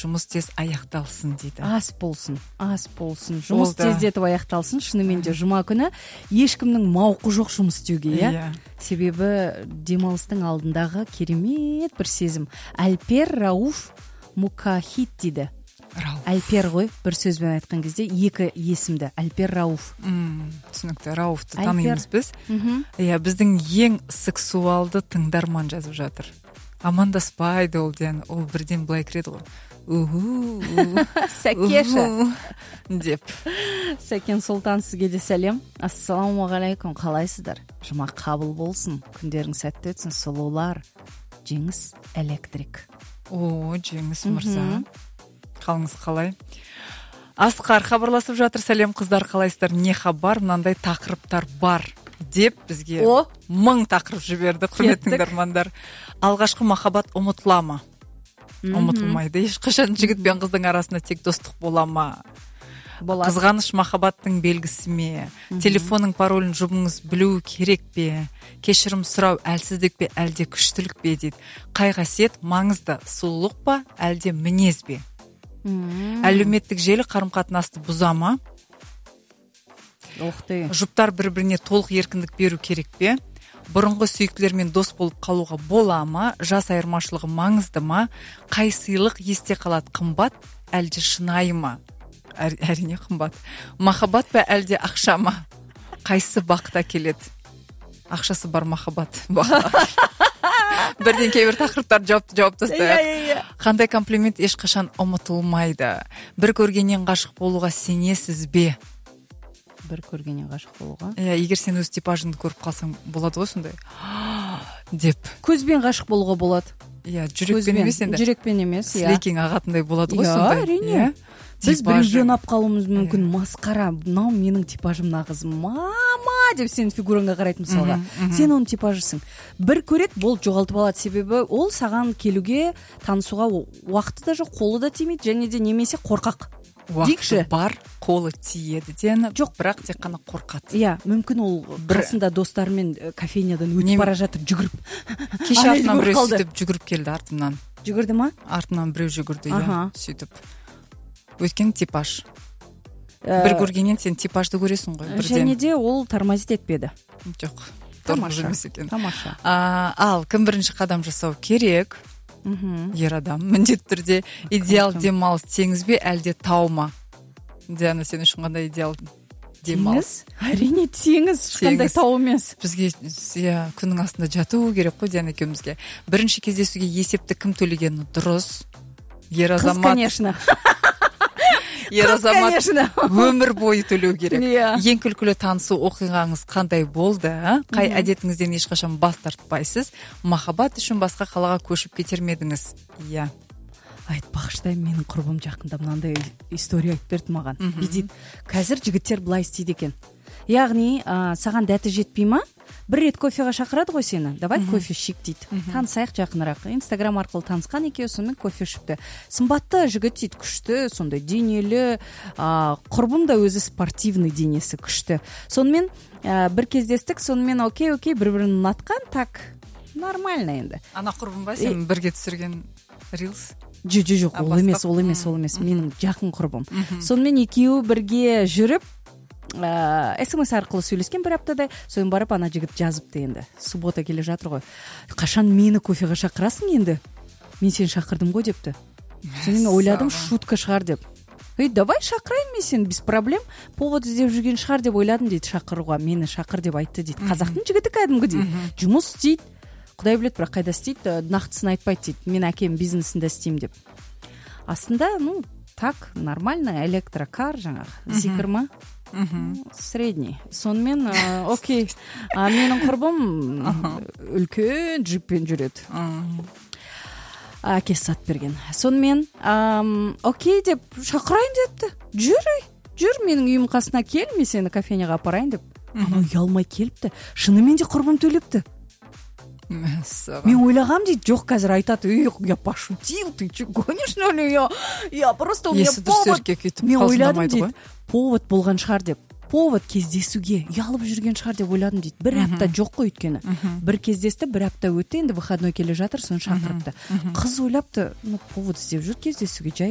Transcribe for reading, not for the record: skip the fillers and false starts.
жұмыс тез аяқталсын дейді. Ас болсын. Жұмыс тездетіп аяқталсын. Шынымен де жұма күні ешкімнің мауқы жоқ жұмыс істеуге, иә. Себебі демалыстың алдындағы керемет бір сезім. Альпер Рауф Мукахит дейді. Альпер ғой, бір сөзбен айтқан кезде екі есімді. Альпер Рауф. Түсінікті. Рауфты танымаймыз біз. Біздің ең сексуалды тыңдарман жазып жатыр. Амандаспайды ол ден. Ол бірден былай кіреді ғой. Сәкеша деп. Сәкен Сұлтан, сізге де сәлем. Ассалаумағалейкум, қалайсыздар? Жұма қабыл болсын, күндерің сәтті өтсін, сұлулар. Жеңіс Электрик. Жеңіс мырза. Қалыңыз қалай? Асқар хабарласып жатыр. Сәлем қыздар, қалайсыздар? Не хабар? Мынандай тақырыптар бар деп бізге 1000 тақырып жіберді, құрметті тыңдармандар. Алғашқы махаббат ұмытыла ма? Ұмытылмайды. Ешқашан жігіт пен қыздың арасында тек достық бола ма? Қызғаныш махаббаттың белгісі ме? Телефонның паролін жұбыңыз білу керек пе? Кешірім сұрау әлсіздік пе, әлде күштілік пе дейді. Қай қасиет маңызды? Сұлулық па, әлде мінез бе? Әлеуметтік желі қарым-қатынасты бұза ма? Жұптар бір-біріне толық еркіндік беру керек пе? Бұрынғы сүйіктілермен дос болып қалуға бола ма? Жас айырмашылығы маңызды ма? Қай сыйлық есте қалады, қымбат, әлде шынайы ма? Әрине қымбат. Махаббат па, әлде ақша ма? Қайсысы бақыт әкеледі? Ақшасы бар махаббат. Бірден кейбір тақырыптар жауап тастайық. Қандай комплимент ешқашан ұмытылмайды? Бір көргеннен ғашық болуға сенесіз бе? Бір көргеннен ғашық болуға? Егер сен өз типажыңды көріп қалсаң болады ғой сондай. Деп. Көзбен ғашық болуға болады. Жүрекпен емес енді. Жүрекпен емес. Сілекең ағатындай болады ғой сондай. Әрине. Біз біреуге ұнап қалуымыз мүмкін. Масқара, мынау менің типажым нағыз. Мама деп сен фигураңға қарайды мысалға. Сен оның типажысың. Бір көрет, бол жоғалтып алады. Себебі ол саған келуге, танысуға уақыты да жоқ, қолы да тимейді, және де немесе қорқақ. Уақыты бар, қолы тиеді дені. Жоқ, бірақ тек қана қорқады. Мүмкін ол қасында достарымен кофейнядан өтіп бара жатыр, жүгіріп. Кеше артынан біреу сөйтіп жүгіріп келді артымнан. Жүгірді ма? Артынан біреу жүгірді, сөйтіп. Өткен типаж. Бір көргеннен сен типажды көресің ғой. Және де ол тормозит етпеді. Жоқ, тамаша емес екен. Тамаша. Ал кім бірінші қадам жасау керек? Ер адам, міндетті түрде. Идеал демалыс теңіз бе, әлде тау ма? Диана, сен үшін қандай идеал демалыс? Әрине теңіз, ешқандай тау емес. Бізге күннің астында жату керек қой, Диана екеумізге. Бірінші кездесуге есепті кім төлегені дұрыс? Ер азамат. Қыз, конечно. Ер азамат өмір бойы төлеу керек. Ең күлкілі танысу оқиғаңыз қандай болды? Қай әдетіңізден ешқашан бас тартпайсыз? Махаббат үшін басқа қалаға көшіп кетер медіңіз? Айтпақшыдай, менің құрбым жақында мынандай история айтып берді маған. Дейді, қазір жігіттер былай істейді екен. Яғни, саған дәті жетпей ма? Бір рет кофеға шақырады ғой сені. Давай кофе ішейік дейді. Танысайық жақынырақ. Инстаграм арқылы танысқан екеуі, сонымен кофе ішіпті. Сымбатты жігіт дейді, күшті, сондай денелі, құрбым да өзі спортивный денесі күшті. Сонымен бір кездестік, сонымен окей, бір-бірін ұнатқан, так, нормально енді. Ана құрбым ба, сен бірге түсірген рилс? Жоқ, ол емес. Менің жақын құрбым. Сонымен екеуі бірге жүріп, СМС арқылы сөйлескен бір аптадай, соен барып ана жігіт жазыпты енді. Суббота келе жатыр ғой. Қашан мені кофеға шақырасың енді? Мен сені шақырдым ғой депті. Сонымен ойладым, шутка шығар деп. Давай шақырайын мен сені, без проблем. Повод іздеп жүрген шығар деп ойладым дейді, шақыруға. Мені шақыр деп айтты дейді. Қазақтың жігіті кәдімгі дейді. Жұмыс істейді. Құдай біледі, бірақ қайда істейді, нақтысын айтпайды дейді. Мен әкем бизнесінде істеймін деп. Астында, так, нормально, электрокар жаңағы. Зикр ма? Средний. Сонымен, окей. Менің құрбым үлкен джиппен жүреді. Әкесі сатып берген. Сонымен, окей деп шақырайын депті. Жүр, менің үйім қасына кел, мен сені кофейняға апарайын деп. Анау ұялмай келіпті. Шынымен де құрбым төлепті. Мен ойлағам дейді, жоқ, қазір айтады, я пошутил, ты че гонишь, я просто у меня повод. Мен ойладым дейді, повод болған шығар деп. Повод кездесуге ұялып жүрген шығар деп ойладым дейді. Бір апта жоқ қой өткені. Бір кездесті, бір апта өтті, енді выходной келе жатыр, соны шақырыпты. Қыз ойлапты, повод іздеп жүр кездесуге, жай